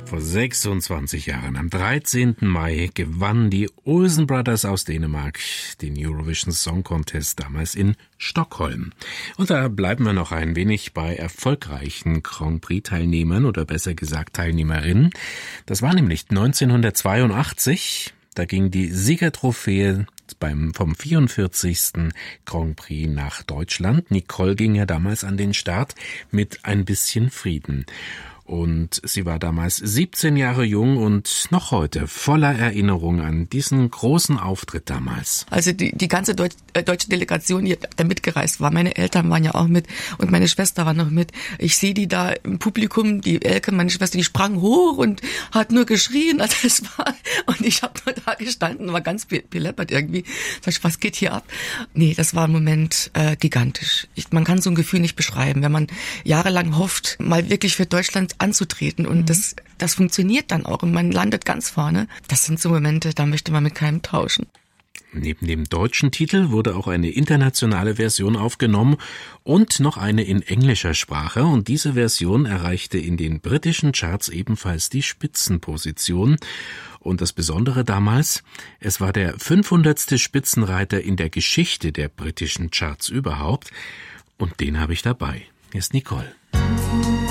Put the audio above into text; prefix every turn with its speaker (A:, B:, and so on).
A: Vor 26 Jahren, am 13. Mai, gewannen die Olsen Brothers aus Dänemark den Eurovision Song Contest, damals in Stockholm. Und da bleiben wir noch ein wenig bei erfolgreichen Grand Prix-Teilnehmern oder besser gesagt Teilnehmerinnen. Das war nämlich 1982. Da ging die Siegertrophäe vom 44. Grand Prix nach Deutschland. Nicole ging ja damals an den Start mit Ein bisschen Frieden. Und sie war damals 17 Jahre jung und noch heute voller Erinnerung an diesen großen Auftritt damals.
B: Also die ganze deutsche Delegation, die da mitgereist war, meine Eltern waren ja auch mit und meine Schwester war noch mit. Ich sehe die da im Publikum, die Elke, meine Schwester, die sprang hoch und hat nur geschrien. Also es war, und ich habe nur da gestanden, war ganz beleppert irgendwie. Sag ich, was geht hier ab? Nee, das war ein Moment gigantisch. Man kann so ein Gefühl nicht beschreiben, wenn man jahrelang hofft, mal wirklich für Deutschland anzutreten und das funktioniert dann auch und man landet ganz vorne. Das sind so Momente, da möchte man mit keinem tauschen.
A: Neben dem deutschen Titel wurde auch eine internationale Version aufgenommen und noch eine in englischer Sprache, und diese Version erreichte in den britischen Charts ebenfalls die Spitzenposition. Und das Besondere damals, es war der 500. Spitzenreiter in der Geschichte der britischen Charts überhaupt, und den habe ich dabei. Hier ist Nicole.